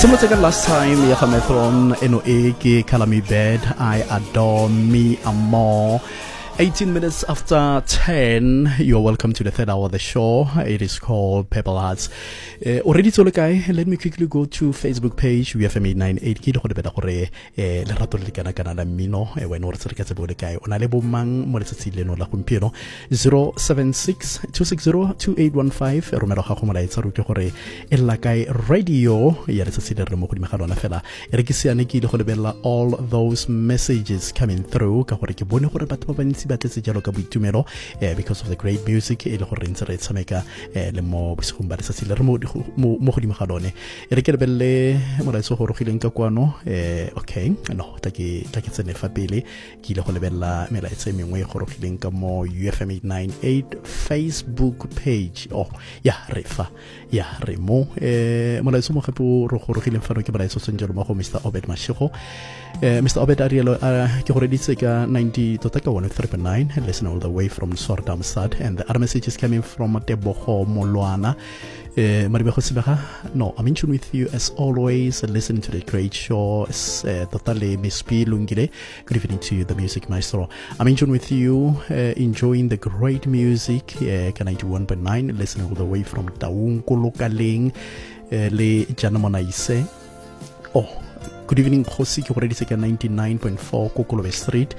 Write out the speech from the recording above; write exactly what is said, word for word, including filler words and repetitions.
Someone take a last time, Yahametron, N O A, Call Me Bad, I Adore Me More. eighteen minutes after ten, you're welcome to the third hour of the show. It is called Purple Hearts. Uh, already to look, let me quickly go to Facebook page. We have a nine eight kid ho beta gore eh le rato le kana kana la mino e wena re tsere ka tsebo le kae ona le bomang mo letsatsing leno la gompieno zero seven six two six zero two eight one five romelo ga go molaetsa ro ke gore e la kae radio ya letsatsi le re mo go di magana fela e re ke siane ke ile go lebella all those messages coming through ka gore ke bone gore batho ba bantsi batletse jalo ka boitumelo eh, because of the great music e le gore ntse re tshameka eh, le mo bosigong ba letsatsi le re mo mo go di magalone e re ke lebelle molaetso go rogileng ka kwano eh, okay no ta ke ta ke tsene fa pele ke ile go lebella melaetsa mengwe go rogileng ka mo U F M eight ninety-eight Facebook page oh ya re fa ya re mo eh, molaetso mo gape ro go rogileng fa no ke molaetso senjelo mo go Mister Obed Mashego eh, Mister Obed Arielo uh, ke go reditse ka ninety tota ka one oh three point nine listen all the way from Swardamstad and the other message is coming from Tebogo Molwana. Uh, no, I'm in tune with you as always. Listen to the great show. Totally Miss P Lungile. Good evening to you, the music maestro. I'm in tune with you, uh, enjoying the great music. Uh, ninety-one point nine, listening all the way from Taunko Lokaling, Le Janamonaise. Oh. Good evening, Kosi. You're already taking ninety-nine point four Kokolobe Street.